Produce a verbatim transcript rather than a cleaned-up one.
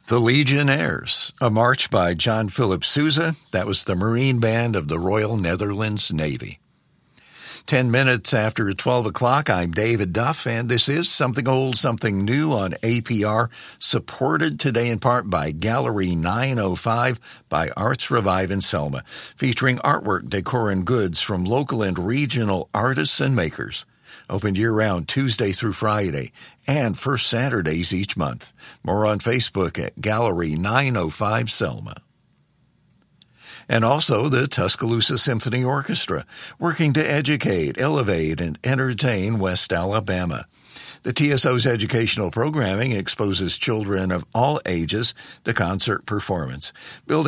The Legionnaires, a march by John Philip Sousa. That was the Marine Band of the Royal Netherlands Navy. Ten minutes after twelve o'clock, I'm David Duff, and this is Something Old, Something New on A P R, supported today in part by Gallery nine oh five by Arts Revive in Selma, featuring artwork, decor, and goods from local and regional artists and makers. Open year-round Tuesday through Friday and first Saturdays each month. More on Facebook at Gallery nine oh five Selma. And also the Tuscaloosa Symphony Orchestra, working to educate, elevate, and entertain West Alabama. The T S O's educational programming exposes children of all ages to concert performance, building